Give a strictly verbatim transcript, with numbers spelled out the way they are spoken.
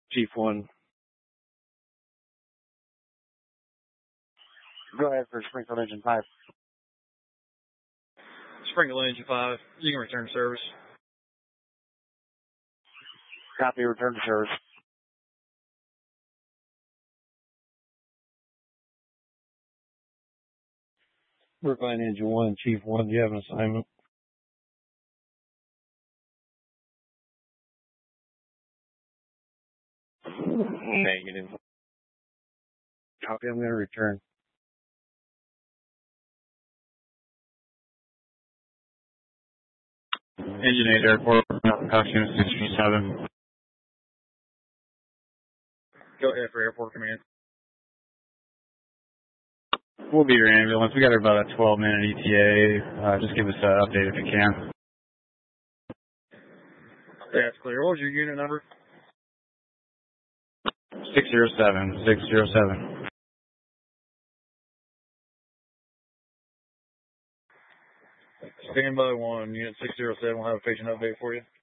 Chief one. Go ahead for Springfield Engine five. Springfield Engine five, you can return to service. Copy, return to service. Brookline Engine one, Chief one, do you have an assignment? Negative. Copy, I'm going to return. Engine eight Airport, Cox Unit six three seven. Go ahead for Airport Command. We'll be your ambulance. We got about a twelve minute E T A. Uh, just give us an update if you can. That's clear. What was your unit number? six zero seven. six zero seven. Stand by one. Unit six zero seven will have a patient update for you.